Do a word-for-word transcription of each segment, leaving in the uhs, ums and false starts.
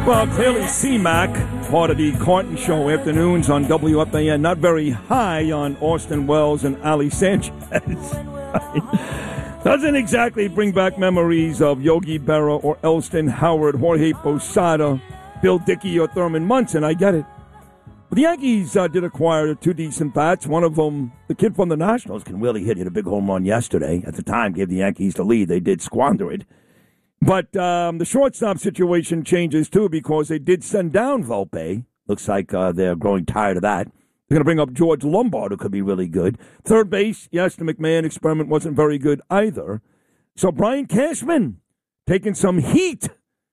Well, clearly C-Mac, part of the Carton Show afternoons on W F A N, not very high on Austin Wells and Ali Sanchez. Doesn't exactly bring back memories of Yogi Berra or Elston Howard, Jorge Posada, Bill Dickey, or Thurman Munson. I get it. But the Yankees uh, did acquire two decent bats. One of them, the kid from the Nationals, can really hit. Hit a big home run yesterday. At the time, gave the Yankees the lead. They did squander it. But um, the shortstop situation changes, too, because they did send down Volpe. Looks like uh, they're growing tired of that. They're going to bring up George Lombard, who could be really good. Third base, yes, the McMahon experiment wasn't very good either. So Brian Cashman taking some heat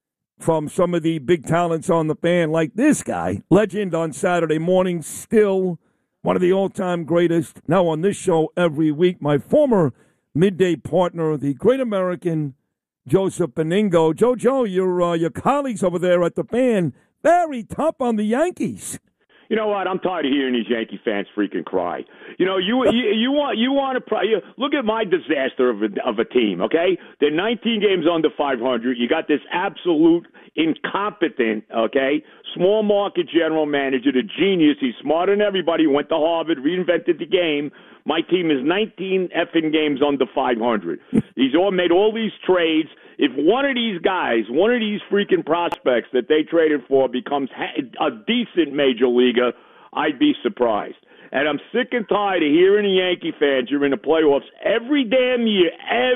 from some of the big talents on the fan, like this guy. Legend on Saturday morning, still one of the all-time greatest. Now on this show every week, my former midday partner, the great American Joseph Beningo. Jojo, your uh, your colleagues over there at the fan, very tough on the Yankees. You know what? I'm tired of hearing these Yankee fans freaking cry. You know, you you, you want you want to pro- you, look at my disaster of a, of a team. Okay, they're nineteen games under five hundred. You got this absolute incompetent, okay, small market general manager, the genius. He's smarter than everybody. Went to Harvard, reinvented the game. My team is nineteen effing games under five hundred. He's all made all these trades. If one of these guys, one of these freaking prospects that they traded for becomes a decent major leaguer, I'd be surprised. And I'm sick and tired of hearing the Yankee fans. You're in the playoffs every damn year,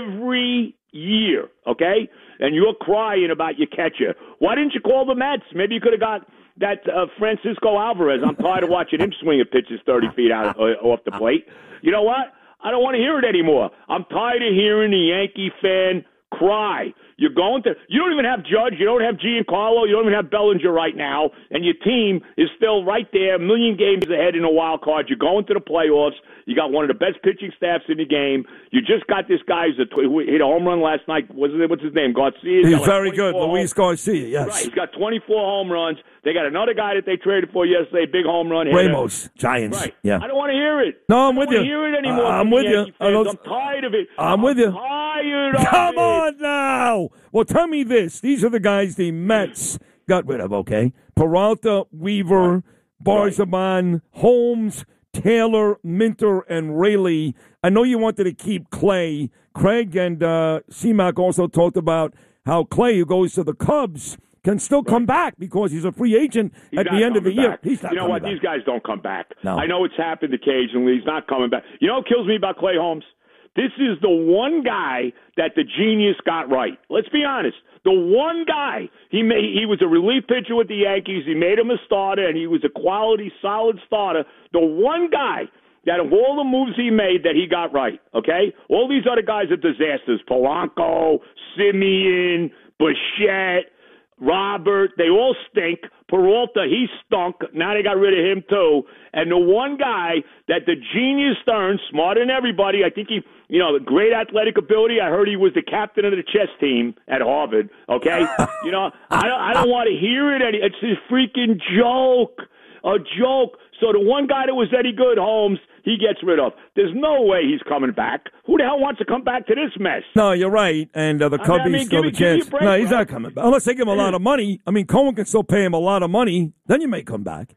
every year, okay? And you're crying about your catcher. Why didn't you call the Mets? Maybe you could have got that uh, Francisco Alvarez. I'm tired of watching him swing at pitches thirty feet out uh, off the plate. You know what? I don't want to hear it anymore. I'm tired of hearing the Yankee fan cry. You're going to. You don't even have Judge. You don't have Giancarlo. You don't even have Bellinger right now, and your team is still right there, a million games ahead in a wild card. You're going to the playoffs. You got one of the best pitching staffs in the game. You just got this guy who hit a home run last night. What's his, what's his name? Garcia. He's like very good, Luis Garcia. Yes, right. He's got twenty-four home runs. They got another guy that they traded for yesterday, big home run hitter. Ramos, Giants. Right. Yeah. I don't want to hear it. No, I'm I with don't you. Hear it anymore. Uh, I'm with you. I'm tired of it. I'm, I'm with you. Tired of Come it. on now. Well, tell me this. These are the guys the Mets got rid of, okay? Peralta, Weaver, right. Barzabon, right. Holmes, Taylor, Minter, and Rayleigh. I know you wanted to keep Clay. Craig and uh, C-Mac also talked about how Clay, who goes to the Cubs, can still come right. back because he's a free agent he's at the end of the year. Back. He's not you know what? back. These guys don't come back. No. I know it's happened occasionally. He's not coming back. You know what kills me about Clay Holmes? This is the one guy that the genius got right. Let's be honest. The one guy, he made, he was a relief pitcher with the Yankees. He made him a starter, and he was a quality, solid starter. The one guy that of all the moves he made that he got right, okay? All these other guys are disasters. Polanco, Simeon, Bichette, Robert, they all stink. Peralta, he stunk. Now they got rid of him, too. And the one guy that the genius Stern, smarter than everybody, I think he, you know, great athletic ability. I heard he was the captain of the chess team at Harvard, okay? you know, I don't, I don't want to hear it. Any, it's a freaking joke, a joke. So the one guy that was any good, Holmes, he gets rid of. There's no way he's coming back. Who the hell wants to come back to this mess? No, you're right. And uh, the Cubbies I mean, still have a chance. Break, no, he's bro. not coming back. Unless they give him a lot of money. I mean, Cohen can still pay him a lot of money. Then you may come back.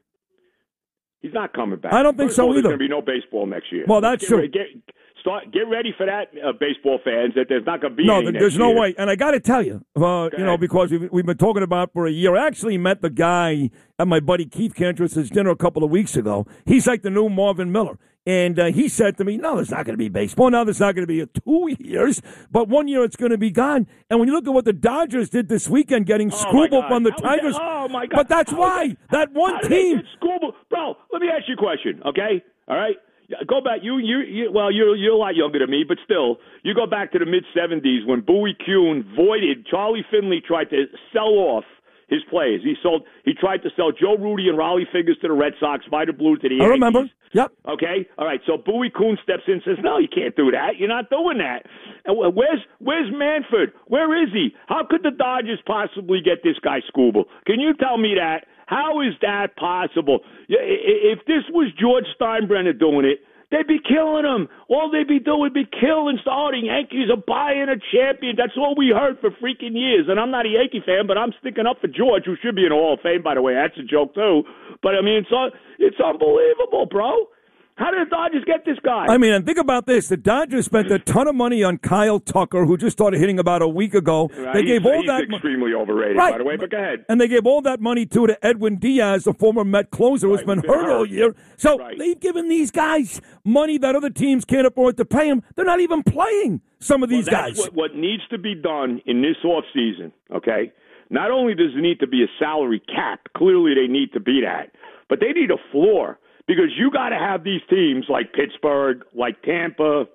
He's not coming back. I don't think First so all, either. There's going to be no baseball next year. Well, that's get, true. Get, start, get ready for that, uh, baseball fans, that there's not going to be no, any there's next no year. way. And I got to tell you, uh, you know, because we've, we've been talking about for a year. I actually met the guy at my buddy Keith Cantress's dinner a couple of weeks ago. He's like the new Marvin Miller. And uh, he said to me, no, there's not going to be baseball. No, there's not going to be a two years. But one year it's going to be gone. And when you look at what the Dodgers did this weekend, getting oh Screwball from the How Tigers. That, oh, my God. But that's How why. That, that one team. Screwball. Bro, let me ask you a question, okay? All right? Go back. You, you, you well, you're, you're a lot younger than me, but still, you go back to the mid seventies when Bowie Kuhn voided. Charlie Finley tried to sell off his players. He sold. He tried to sell Joe Rudy and Raleigh Fingers to the Red Sox, Vida Blue to the Yankees. I remember. Yep. Okay. All right. So Bowie Kuhn steps in and says, "No, you can't do that. You're not doing that." And where's Where's Manfred? Where is he? How could the Dodgers possibly get this guy Scooble? Can you tell me that? How is that possible? If this was George Steinbrenner doing it, they'd be killing them. All they'd be doing would be killing. Oh, the Yankees are buying a champion. That's all we heard for freaking years. And I'm not a Yankee fan, but I'm sticking up for George, who should be in the Hall of Fame, by the way. That's a joke, too. But, I mean, it's uh, it's unbelievable, bro. How did the Dodgers get this guy? I mean, and think about this. The Dodgers spent a ton of money on Kyle Tucker, who just started hitting about a week ago. Right, they gave he's, all he's that extremely mo- overrated, right. by the way, but go ahead. And they gave all that money, too, to Edwin Diaz, the former Met closer who's right, been, been hurt, hurt all year. So right. they've given these guys money that other teams can't afford to pay them. They're not even playing some of these well, that's guys. What, what needs to be done in this offseason, okay? Not only does there need to be a salary cap, clearly they need to be that, but they need a floor. Because you got to have these teams like Pittsburgh, like Tampa,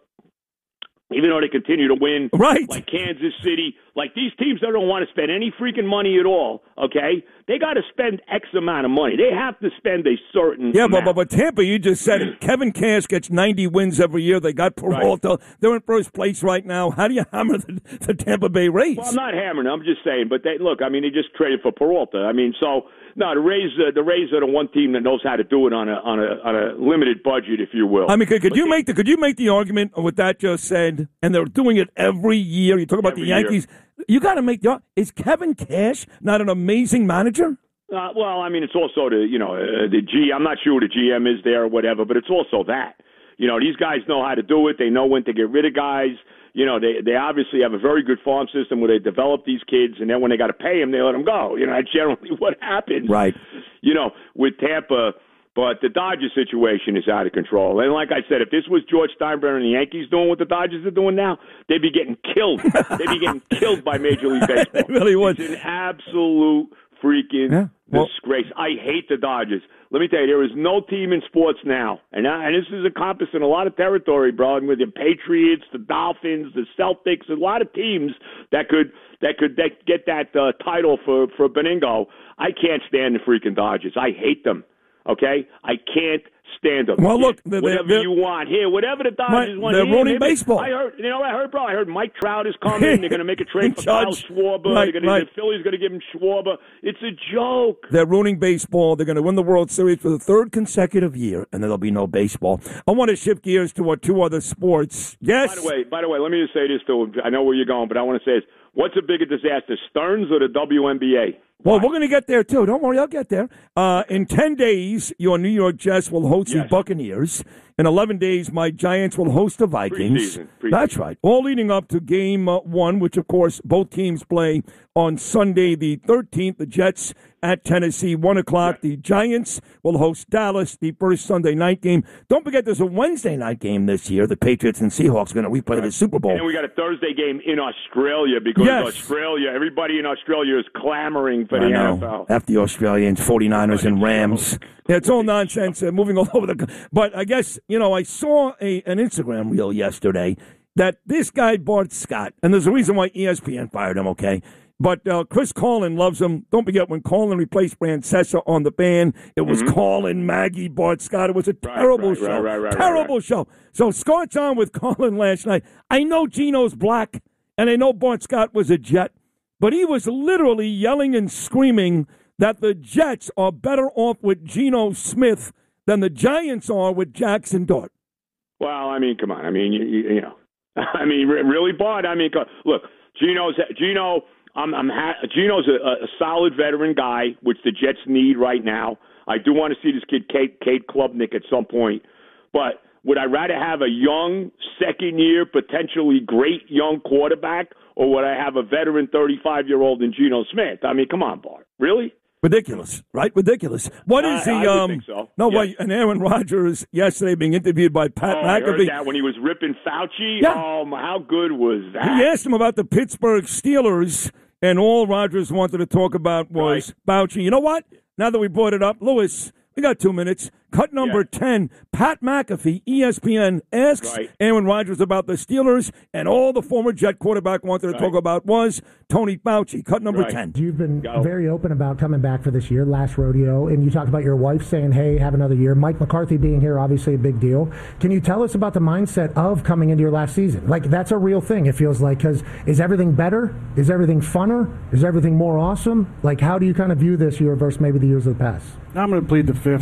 even though they continue to win, right? Like Kansas City, like these teams that don't want to spend any freaking money at all, okay? They got to spend X amount of money. They have to spend a certain Yeah, amount. but, but, but Tampa, you just said it. Kevin Cash gets ninety wins every year. They got Peralta. Right. They're in first place right now. How do you hammer the, the Tampa Bay Rays? Well, I'm not hammering. I'm just saying. But they, look, I mean, they just traded for Peralta. I mean, so... No, the Rays, uh, the Rays are the one team that knows how to do it on a on a on a limited budget, if you will. I mean, could, could you make the could you make the argument with that just said? And they're doing it every year. You talk about every the Yankees. Year. You got to make the. Is Kevin Cash not an amazing manager? Uh, well, I mean, it's also the you know uh, the G. I'm not sure who the G M is there or whatever, but it's also that you know these guys know how to do it. They know when to get rid of guys. You know, they they obviously have a very good farm system where they develop these kids, and then when they got to pay them, they let them go. You know, that's generally what happens. Right. You know, with Tampa, but the Dodgers situation is out of control. And like I said, if this was George Steinbrenner and the Yankees doing what the Dodgers are doing now, they'd be getting killed. They'd be getting killed by Major League Baseball. It really would. It's an absolute freaking yeah. well, disgrace. I hate the Dodgers. Let me tell you, there is no team in sports now, and, I, and this is encompassing a lot of territory, bro. And with the Patriots, the Dolphins, the Celtics, a lot of teams that could that could that get that uh, title for for Beningo. I can't stand the freaking Dodgers. I hate them. Okay, I can't stand them. Well, look, they're, whatever they're, you want here, whatever the Dodgers right, want. They're here, ruining maybe, baseball. I heard, you know, what I heard, bro. I heard Mike Trout is coming. They're going to make a trade for Kyle Schwarber. Right, they're gonna, right. The Phillies going to give him Schwarber. It's a joke. They're ruining baseball. They're going to win the World Series for the third consecutive year, and there'll be no baseball. I want to shift gears to our two other sports. Yes. By the way, by the way, let me just say this too. I know where you're going, but I want to say this. What's a bigger disaster, Stearns or the W N B A? Well, we're going to get there, too. Don't worry, I'll get there. Uh, in ten days, your New York Jets will host yes. the Buccaneers. In eleven days, my Giants will host the Vikings. Pre-season. Pre-season. That's right. All leading up to game uh, one, which, of course, both teams play on Sunday the thirteenth. The Jets at Tennessee, one o'clock. Yes. The Giants will host Dallas, the first Sunday night game. Don't forget, there's a Wednesday night game this year. The Patriots and Seahawks are going to replay right. the Super Bowl. And then we got a Thursday game in Australia because yes. Australia, everybody in Australia is clamoring for I the know. N F L. After the Australians, forty-niners, and Rams. Yeah, it's all nonsense. Uh, moving all over the. But I guess, you know, I saw a an Instagram reel yesterday that this guy, Bart Scott, and there's a reason why E S P N fired him, okay? But uh, Chris Carlin loves him. Don't forget, when Carlin replaced Francesa on the band, it was mm-hmm. Carlin, Maggie, Bart Scott. It was a terrible right, right, show. Right, right, right, terrible right, right. show. So Scott's on with Carlin last night. I know Gino's black, and I know Bart Scott was a Jet, but he was literally yelling and screaming that the Jets are better off with Geno Smith than the Giants are with Jackson Dart. Well, I mean, come on. I mean, you, you, you know, I mean, really, Bart. I mean, look, Geno's Geno. I'm, I'm ha- Geno's a, a solid veteran guy, which the Jets need right now. I do want to see this kid, Kate, Kate Klubnik, at some point. But would I rather have a young, second-year, potentially great young quarterback, or would I have a veteran thirty-five-year-old in Geno Smith? I mean, come on, Bart. Really? Ridiculous, right? Ridiculous. What is I, the I um? Think so. No, yes. wait. And Aaron Rodgers yesterday being interviewed by Pat oh, McAfee. I heard that when he was ripping Fauci. Yeah. Oh, how good was that? He asked him about the Pittsburgh Steelers, and all Rodgers wanted to talk about was right. Fauci. You know what? Now that we brought it up, Lewis, we got two minutes. Cut number yeah. ten, Pat McAfee, E S P N, asks right. Aaron Rodgers about the Steelers, and all the former Jet quarterback wanted to right. talk about was Tony Fauci. Cut number right. ten. You've been Go. very open about coming back for this year, last rodeo, and you talked about your wife saying, hey, have another year. Mike McCarthy being here, obviously a big deal. Can you tell us about the mindset of coming into your last season? Like, that's a real thing, it feels like, because is everything better? Is everything funner? Is everything more awesome? Like, how do you kind of view this year versus maybe the years of the past? I'm going to plead the fifth.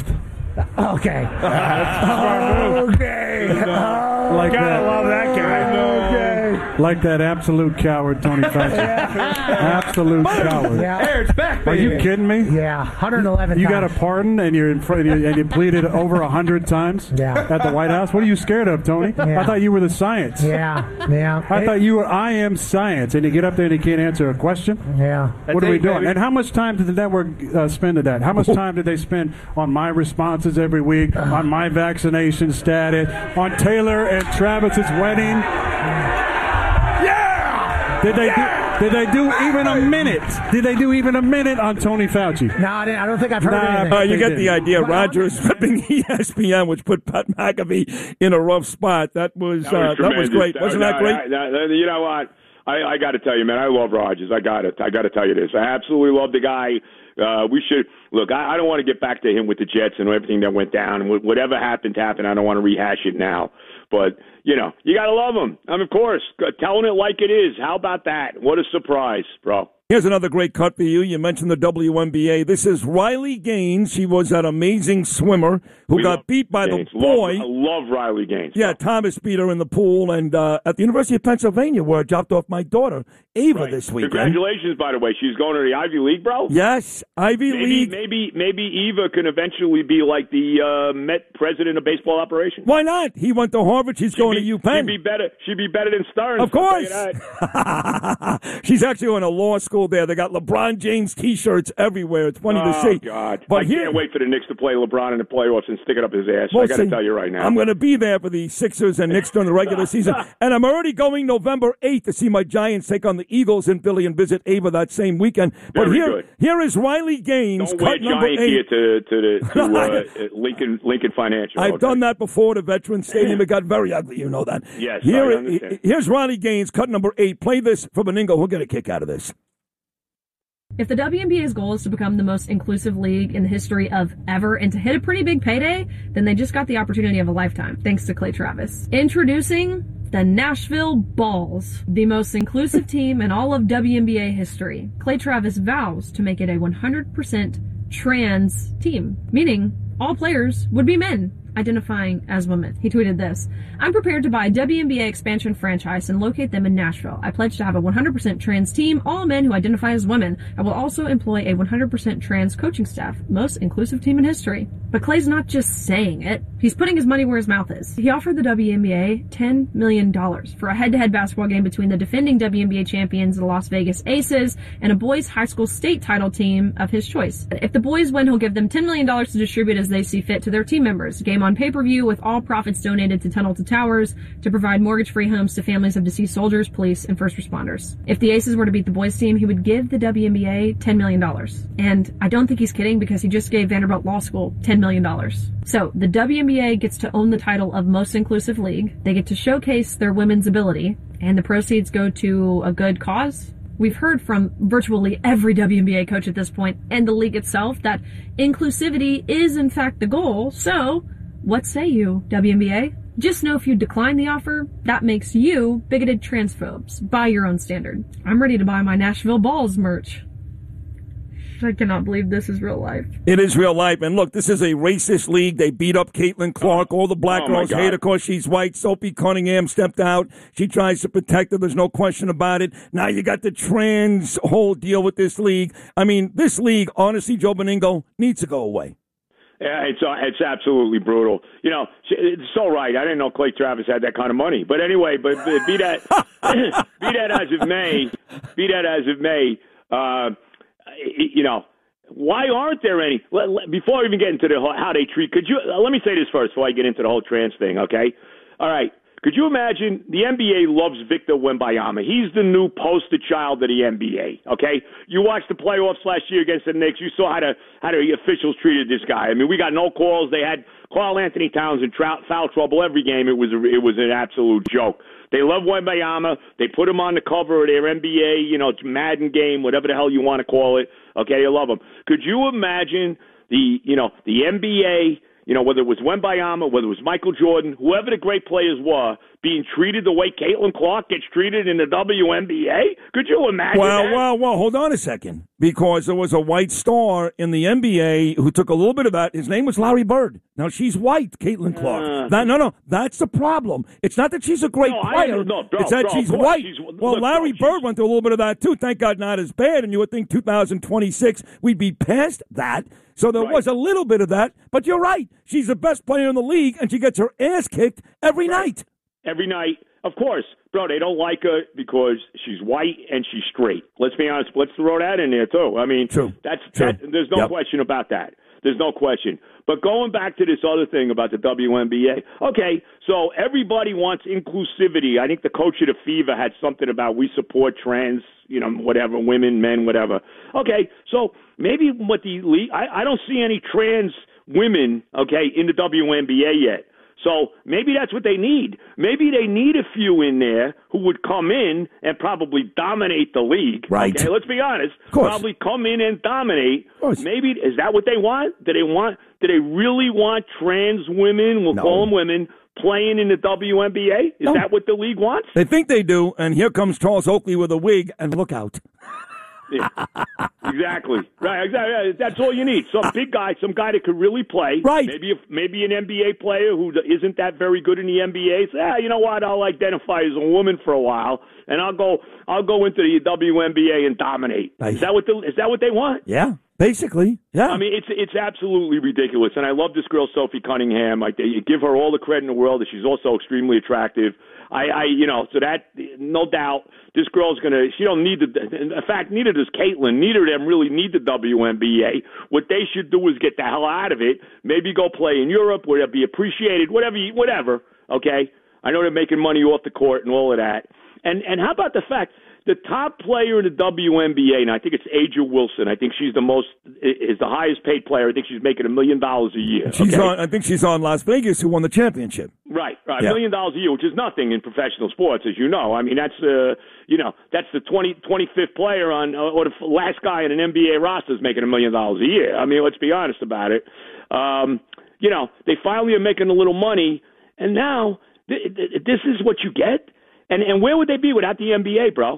Okay. okay. Like Gotta that. love that guy. Okay. Like that absolute coward, Tony Fauci. Absolute coward. Yeah. Hey, it's back, Are baby. you kidding me? Yeah. one hundred eleven You times. got a pardon and you're in front and you, and you pleaded over a hundred times Yeah. at the White House. What are you scared of, Tony? Yeah. I thought you were the science. Yeah. Yeah. I thought you were I am science, and you get up there and you can't answer a question. Yeah. What are we it, doing? baby. And how much time did the network uh, spend at that? How much time did they spend on my responses every week, on my vaccination status, on Taylor and Travis's wedding? Yeah! Did they Yeah! do, did they do even a minute? Did they do even a minute on Tony Fauci? No, I, didn't, I don't think I've heard Nah, anything. Uh, you They get did. the idea. Well, Rogers flipping E S P N, which put Pat McAfee in a rough spot. That was, That was, uh, that was tremendous. great. That- Wasn't that no, great? that- that- you know what? I, I got to tell you, man, I love Rogers. I got it. I got to tell you this. I absolutely love the guy. Uh, we should look. I, I don't want to get back to him with the Jets and everything that went down. And whatever happened, happened. I don't want to rehash it now. But you know, you got to love him. I mean, of course, telling it like it is. How about that? What a surprise, bro. Here's another great cut for you. You mentioned the W N B A. This is Riley Gaines. She was that amazing swimmer who We got love beat by Gaines. the boy. Love, I love Riley Gaines. Yeah, Thomas beat her in the pool, and uh, at the University of Pennsylvania, where I dropped off my daughter, Ava, Right. this weekend. Congratulations, by the way. She's going to the Ivy League, bro. Yes, Ivy Maybe, League. maybe, maybe Eva can eventually be like the uh, Met president of baseball operations. Why not? He went to Harvard. She's She'd going be, to UPenn. She'd be better. She'd be better than Stearns. Of I'll tell you course. that. She's actually going to law school there. They got LeBron James T-shirts everywhere. It's funny Oh, to see. God. But I here, can't wait for the Knicks to play LeBron in the playoffs and stick it up his ass. We'll I got to see. tell you right now. I'm going to be there for the Sixers and Knicks during the regular season. And I'm already going November eighth to see my Giants take on the Eagles in Philly and visit Ava that same weekend. But Very here, good. here is Riley Gaines, Don't wear cut number Giant eight. gear to, to, the, to uh, Lincoln, Lincoln Financial. I've okay? done that before at Veterans Stadium. It got very ugly. You know that. Yes, Here, I understand. Here's Riley Gaines, cut number eight. Play this for Beningo. He'll get a kick out of this. If the W N B A's goal is to become the most inclusive league in the history of ever and to hit a pretty big payday, then they just got the opportunity of a lifetime, thanks to Clay Travis. Introducing the Nashville Balls, the most inclusive team in all of W N B A history. Clay Travis vows to make it a one hundred percent trans team, meaning all players would be men identifying as women. He tweeted this: I'm prepared to buy a W N B A expansion franchise and locate them in Nashville. I pledge to have a one hundred percent trans team, all men who identify as women. I will also employ a one hundred percent trans coaching staff, most inclusive team in history. But Clay's not just saying it. He's putting his money where his mouth is. He offered the W N B A ten million dollars for a head-to-head basketball game between the defending W N B A champions, the Las Vegas Aces, and a boys high school state title team of his choice. If the boys win, he'll give them ten million dollars to distribute as they see fit to their team members. Game on pay-per-view with all profits donated to Tunnel to Towers to provide mortgage-free homes to families of deceased soldiers, police, and first responders. If the Aces were to beat the boys team, he would give the W N B A ten million dollars. And I don't think he's kidding, because he just gave Vanderbilt Law School ten million dollars. So the W N B A gets to own the title of most inclusive league. They get to showcase their women's ability, and the proceeds go to a good cause. We've heard from virtually every W N B A coach at this point, and the league itself, that inclusivity is in fact the goal. So what say you, W N B A? Just know if you decline the offer, that makes you bigoted transphobes, by your own standard. I'm ready to buy my Nashville Balls merch. I cannot believe this is real life. It is real life. And look, this is a racist league. They beat up Caitlin Clark. All the black Oh, my girls God. hate her because she's white. Sophie Cunningham stepped out. She tries to protect her. There's no question about it. Now you got the trans whole deal with this league. I mean, this league, honestly, Joe Beningo, needs to go away. Yeah, it's uh, it's absolutely brutal. You know, it's so right. I didn't know Clay Travis had that kind of money. But anyway, but, but be that be that as it may, be that as it may, uh, you know, why aren't there any? Let, let, before I even get into the whole, how they treat, could you uh, let me say this first before I get into the whole trans thing? Okay, all right. Could you imagine the N B A loves Victor Wembanyama? He's the new poster child of the N B A, okay? You watched the playoffs last year against the Knicks. You saw how the, how the officials treated this guy. I mean, we got no calls. They had Karl Anthony Towns in trou- foul trouble every game. It was, a, it was an absolute joke. They love Wembanyama. They put him on the cover of their N B A, you know, Madden game, whatever the hell you want to call it. Okay, they love him. Could you imagine the, you know, the N B A, you know, whether it was Wembanyama, whether it was Michael Jordan, whoever the great players were, being treated the way Caitlin Clark gets treated in the W N B A? Could you imagine well, that? Well, well, hold on a second. Because there was a white star in the N B A who took a little bit of that. His name was Larry Bird. Now, she's white, Caitlin Clark. Uh, that, no, no, that's the problem. It's not that she's a great no, player. No, bro, it's that bro, she's white. She's, well, look, Larry bro, Bird went through a little bit of that, too. Thank God not as bad. And you would think two thousand twenty-six, we'd be past that. So there right. was a little bit of that. But you're right. She's the best player in the league, and she gets her ass kicked every right. night. Every night. Of course. Bro, they don't like her because she's white and she's straight. Let's be honest. Let's throw that in there, too. I mean, True. that's True. That, there's no yep. question about that. There's no question. But going back to this other thing about the W N B A, okay, so everybody wants inclusivity. I think the coach of the Fever had something about we support trans, you know, whatever, women, men, whatever. Okay, so maybe what the league, I, I don't see any trans women, okay, in the W N B A yet. So maybe that's what they need. Maybe they need a few in there who would come in and probably dominate the league. Right. Okay, let's be honest. Of course. Probably come in and dominate. Of course. Maybe is that what they want? Do they want? Do they really want trans women? We'll no. call them women playing in the W N B A. Is no. that what the league wants? They think they do, and here comes Charles Oakley with a wig, and look out. Yeah, exactly. Right. Exactly. That's all you need. Some big guy, some guy that could really play. Right. Maybe if, maybe an N B A player who isn't that very good in the N B A. Say, ah, you know what? I'll identify as a woman for a while, and I'll go. I'll go into the W N B A and dominate. Nice. Is that what the, Is that what they want? Yeah. Basically, yeah. I mean, it's it's absolutely ridiculous, and I love this girl, Sophie Cunningham. I you give her all the credit in the world, and she's also extremely attractive. I, I you know, so that no doubt, this girl's gonna. She don't need the. In fact, neither does Caitlin. Neither of them really need the W N B A. What they should do is get the hell out of it. Maybe go play in Europe, where they'll be appreciated. Whatever, you, whatever. Okay, I know they're making money off the court and all of that. And and how about the fact? The top player in the W N B A, and I think it's Aja Wilson. I think she's the most is the highest paid player. I think she's making a million dollars a year. She's okay? on. I think she's on Las Vegas, who won the championship. Right, right. A yeah. million dollars a year, which is nothing in professional sports, as you know. I mean, that's uh, you know, that's the twenty, twenty-fifth player on, or the last guy in an N B A roster is making a million dollars a year. I mean, let's be honest about it. Um, you know, they finally are making a little money, and now th- th- this is what you get. And and where would they be without the N B A, bro?